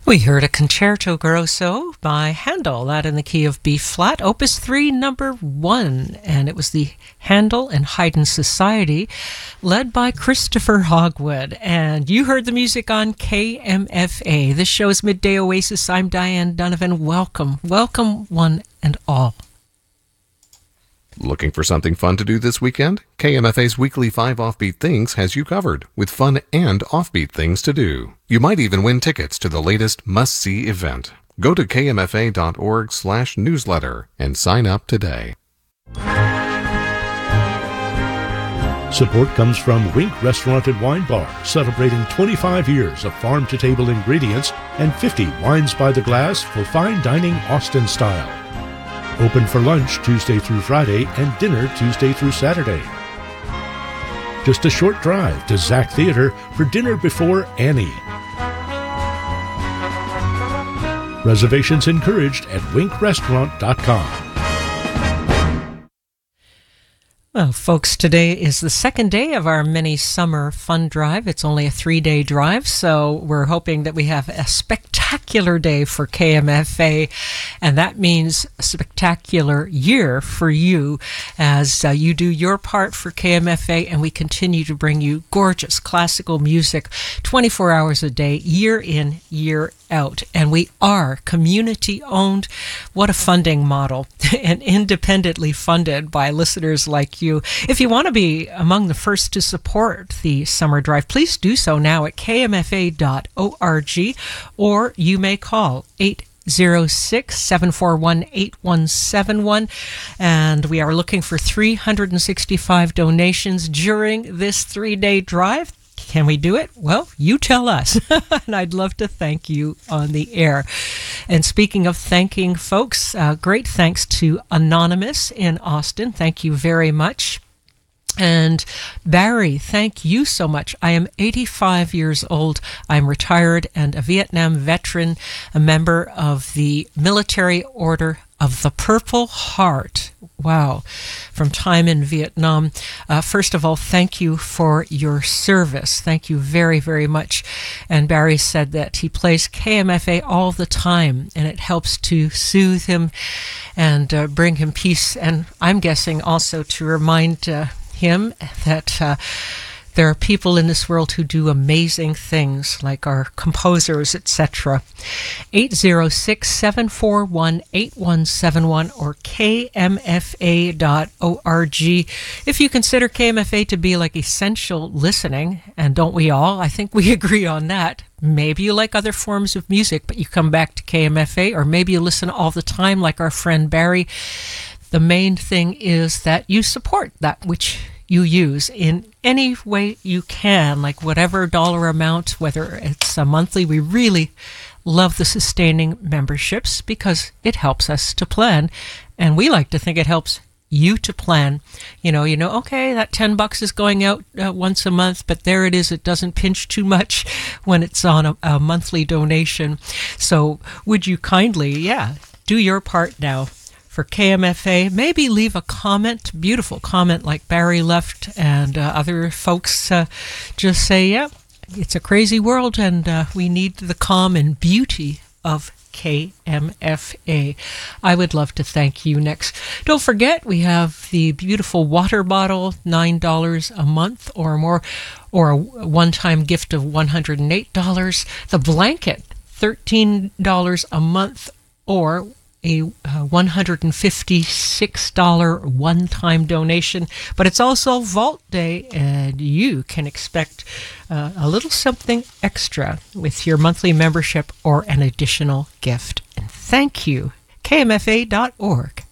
We heard a Concerto Grosso by Handel, that in the key of B flat, Opus 3, number 1, and it was the Handel and Haydn Society, led by Christopher Hogwood. And you heard the music on KMFA. This show is Midday Oasis. I'm Diane Donovan. Welcome, one and all. Looking for something fun to do this weekend? KMFA's weekly 5 Offbeat Things has you covered, with fun and offbeat things to do. You might even win tickets to the latest must-see event. Go to kmfa.org/newsletter and sign up today. Support comes from Wink Restaurant and Wine Bar, celebrating 25 years of farm-to-table ingredients and 50 wines by the glass for fine dining Austin style. Open for lunch Tuesday through Friday and dinner Tuesday through Saturday. Just a short drive to Zach Theater for dinner before Annie. Reservations encouraged at winkrestaurant.com. Well, folks, today is the second day of our mini summer fun drive. It's only a 3-day drive, so we're hoping that we have a spectacular day for KMFA, and that means a spectacular year for you as you do your part for KMFA, and we continue to bring you gorgeous classical music 24 hours a day, year in, year out. And we are community owned. What a funding model, and independently funded by listeners like you. If you want to be among the first to support the summer drive, please do so now at kmfa.org, or you may call 806-741-8171, and we are looking for 365 donations during this 3-day drive. Can we do it? Well, you tell us. And I'd love to thank you on the air. And speaking of thanking folks, great thanks to Anonymous in Austin. Thank you very much. And Barry, thank you so much. I am 85 years old. I'm retired and a Vietnam veteran, a member of the Military Order of the Purple Heart. Wow. From time in Vietnam. First of all, thank you for your service. Thank you very, very much. And Barry said that he plays KMFA all the time, and it helps to soothe him and bring him peace. And I'm guessing also to remind him that there are people in this world who do amazing things, like our composers, etc. 806-741-8171 or kmfa.org. If you consider KMFA to be like essential listening, and don't we all? I think we agree on that. Maybe you like other forms of music, but you come back to KMFA, or maybe you listen all the time like our friend Barry. The main thing is that you support that which you use in any way you can, like whatever dollar amount, whether it's a monthly. We really love the sustaining memberships because it helps us to plan, and we like to think it helps you to plan. You know, okay, that $10 is going out once a month, but there it is. It doesn't pinch too much when it's on a monthly donation. So would you kindly, do your part now for KMFA. Maybe leave a comment, beautiful comment like Barry left, and other folks just say, it's a crazy world, and we need the calm and beauty of KMFA. I would love to thank you next. Don't forget, we have the beautiful water bottle, $9 a month or more, or a one-time gift of $108. The blanket, $13 a month, or a $156 one-time donation. But it's also Vault Day, and you can expect a little something extra with your monthly membership or an additional gift. And thank you, kmfa.org.